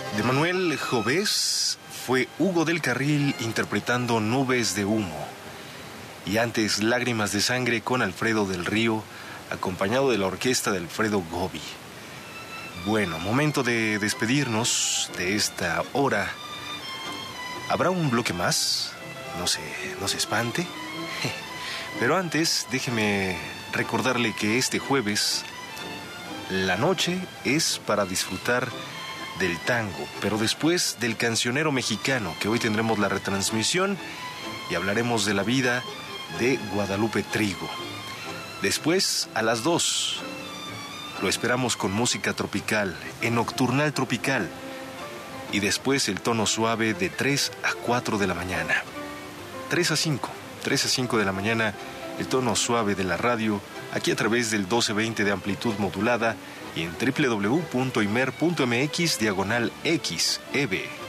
De Manuel Jovés fue Hugo del Carril interpretando Nubes de Humo. Y antes Lágrimas de Sangre con Alfredo del Río, acompañado de la orquesta de Alfredo Gobi. Bueno, momento de despedirnos de esta hora. ¿Habrá un bloque más? No se espante. Pero antes, déjeme recordarle que este jueves la noche es para disfrutar del tango, pero después del cancionero mexicano, que hoy tendremos la retransmisión y hablaremos de la vida de Guadalupe Trigo. Después, a las 2, lo esperamos con música tropical, en Nocturnal Tropical. Y después el tono suave de 3 a 4 de la mañana. 3 a 5 de la mañana, el tono suave de la radio, aquí a través del 1220 de amplitud modulada y en www.imer.mx/XEB.